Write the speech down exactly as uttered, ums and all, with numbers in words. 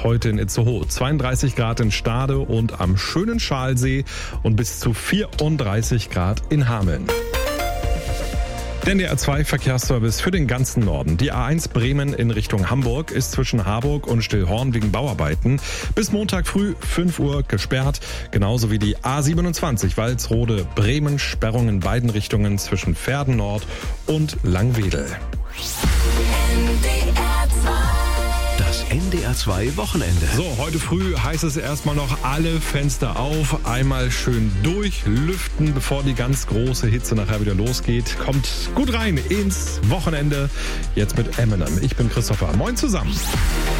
Grad heute in Itzehoe, zweiunddreißig Grad in Stade und am schönen Schalsee und bis zu vierunddreißig Grad in Hameln. Der D R zwei Verkehrsservice für den ganzen Norden. Die A eins Bremen in Richtung Hamburg ist zwischen Harburg und Stillhorn wegen Bauarbeiten bis Montag früh fünf Uhr gesperrt. Genauso wie die A siebenundzwanzig Walsrode Bremen, Sperrung in beiden Richtungen zwischen Verden Nord und Langwedel. Das N D R zwei Wochenende. So, heute früh heißt es erstmal noch alle Fenster auf, einmal schön durchlüften, bevor die ganz große Hitze nachher wieder losgeht. Kommt gut rein ins Wochenende, jetzt mit Eminem. Ich bin Christopher. Moin zusammen.